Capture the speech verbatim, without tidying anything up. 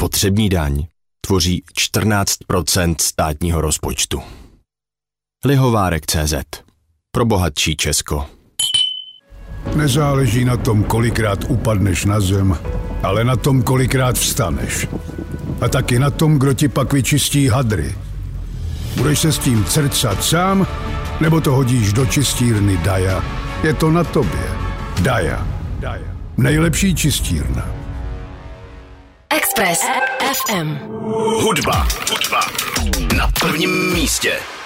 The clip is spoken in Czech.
Spotřební daň tvoří čtrnáct procent státního rozpočtu. Lihovárek tečka cé zet. Pro bohatší Česko. Nezáleží na tom, kolikrát upadneš na zem, ale na tom, kolikrát vstaneš. A taky na tom, kdo ti pak vyčistí hadry. Budeš se s tím crcat sám, nebo to hodíš do čistírny Daja? Je to na tobě. Daja. Daja. Nejlepší čistírna. Express F M. Hudba. Hudba. Na prvním místě.